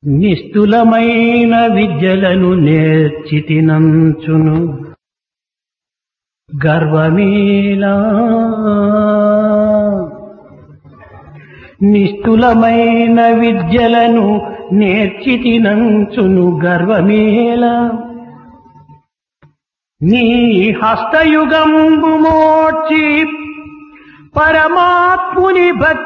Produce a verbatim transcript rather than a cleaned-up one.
నిస్తులమైన విద్యలను నేర్చితినంచును గర్వమేలా. నిస్తులమైన విద్యలను నేర్చితినంచును గర్వమేలా. నీ హస్తయుగంబు మోర్చి పరమాత్ముని భక్తి